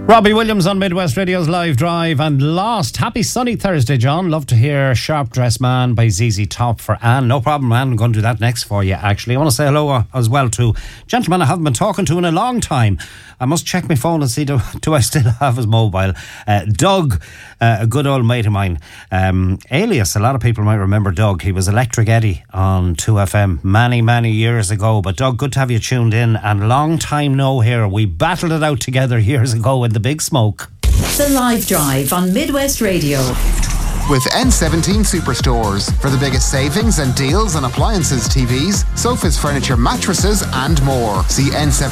Robbie Williams on Midwest Radio's Live Drive and Lost. Happy sunny Thursday, John. Love to hear Sharp Dressed Man by ZZ Top for Anne. No problem, Anne. I'm going to do that next for you, actually. I want to say hello as well to a gentleman I haven't been talking to in a long time. I must check my phone and see do I still have his mobile. Doug, a good old mate of mine. Alias, a lot of people might remember Doug. He was Electric Eddie on 2FM many years ago. But Doug, good to have you tuned in, and long time no here. We battled it out together years ago in the Big Smoke. The Live Drive on Midwest Radio. With N17 Superstores for the biggest savings and deals on appliances, TVs, sofas, furniture, mattresses and more. See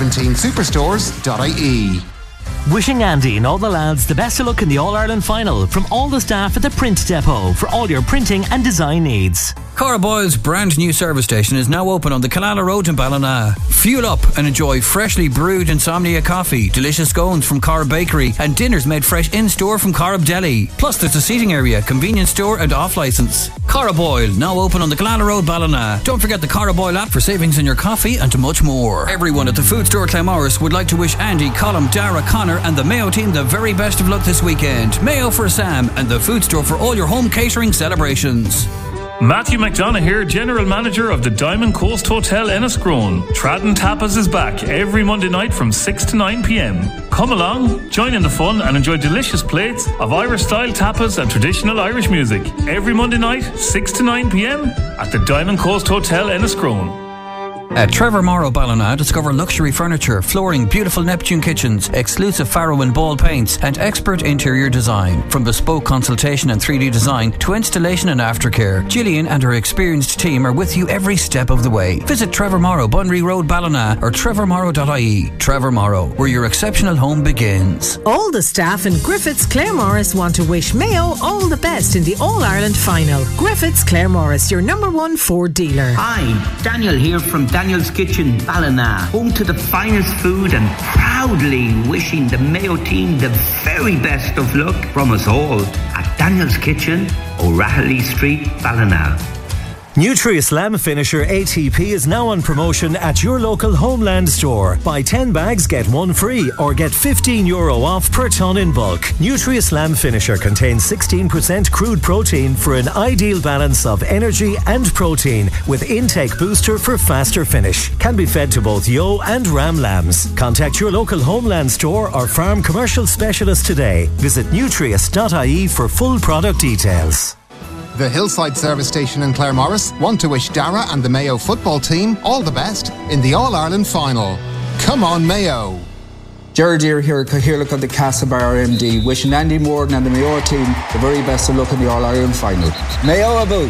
n17superstores.ie. Wishing Andy and all the lads the best of luck in the All-Ireland final from all the staff at the Print Depot for all your printing and design needs. Cara Boyle's brand new service station is now open on the Killala Road in Ballina. Fuel up and enjoy freshly brewed Insomnia coffee, delicious scones from Cara Bakery and dinners made fresh in-store from Corrib Deli. Plus there's a seating area, convenience store and off-licence. Cara Boyle, now open on the Killala Road, Ballina. Don't forget the Cara Boyle app for savings in your coffee and much more. Everyone at the Food Store Claremorris would like to wish Andy, Colm, Dara, Connor and the Mayo team the very best of luck this weekend. Mayo for Sam and the Food Store for all your home catering celebrations. Matthew McDonough here, General Manager of the Diamond Coast Hotel Enniscrone. Tradden Tapas is back every Monday night from 6 to 9 p.m. Come along, join in the fun and enjoy delicious plates of Irish-style tapas and traditional Irish music. Every Monday night, 6 to 9 p.m. at the Diamond Coast Hotel Enniscrone. At Trevor Morrow Ballina, discover luxury furniture, flooring, beautiful Neptune kitchens, exclusive Farrow and Ball paints, and expert interior design. From bespoke consultation and 3D design to installation and aftercare, Gillian and her experienced team are with you every step of the way. Visit Trevor Morrow, Bunry Road, Ballina, or trevormorrow.ie. Trevor Morrow, where your exceptional home begins. All the staff in Griffiths Claremorris want to wish Mayo all the best in the All-Ireland final. Griffiths Claremorris, your #1 Ford dealer. Hi, Daniel here from Daniel's Kitchen, Ballina, home to the finest food, and proudly wishing the Mayo team the very best of luck from us all at Daniel's Kitchen, O'Rahilly Street, Ballina. Nutri-Slam Finisher ATP is now on promotion at your local Homeland store. Buy 10 bags, get 1 free, or get €15 off per tonne in bulk. Nutri-Slam Finisher contains 16% crude protein for an ideal balance of energy and protein, with intake booster for faster finish. Can be fed to both yo and ram lambs. Contact your local Homeland store or farm commercial specialist today. Visit nutrius.ie for full product details. The Hillside Service Station in Claremorris want to wish Dara and the Mayo football team all the best in the All-Ireland final. Come on, Mayo! Gerard here, Cahirlock of the Castlebar MD, wishing Andy Morden and the Mayo team the very best of luck in the All-Ireland final. Mayo about!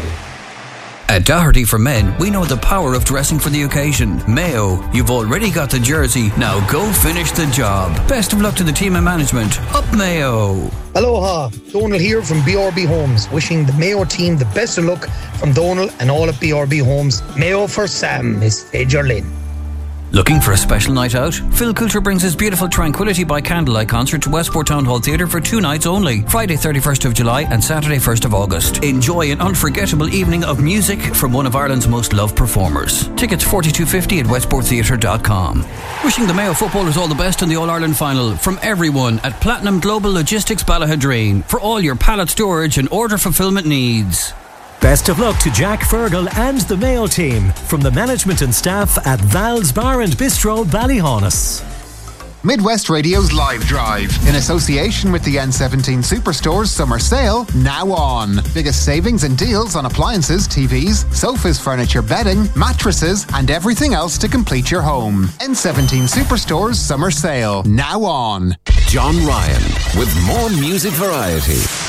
At Doherty for Men, we know the power of dressing for the occasion. Mayo, you've already got the jersey, now go finish the job. Best of luck to the team and management. Up Mayo! Aloha, Donal here from BRB Homes, wishing the Mayo team the best of luck from Donal and all at BRB Homes. Mayo for Sam, Miss Fajer Lynn. Looking for a special night out? Phil Coulter brings his beautiful Tranquility by Candlelight concert to Westport Town Hall Theatre for 2 nights only, Friday 31st of July and Saturday 1st of August. Enjoy an unforgettable evening of music from one of Ireland's most loved performers. Tickets $42.50 at westporttheatre.com. Wishing the Mayo footballers all the best in the All-Ireland final from everyone at Platinum Global Logistics Ballahadreen for all your pallet storage and order fulfilment needs. Best of luck to Jack Fergal and the Mayo team from the management and staff at Val's Bar and Bistro, Ballyhonus. Midwest Radio's Live Drive, in association with the N17 Superstores Summer Sale, now on. Biggest savings and deals on appliances, TVs, sofas, furniture, bedding, mattresses, and everything else to complete your home. N17 Superstores Summer Sale, now on. John Ryan with more music variety.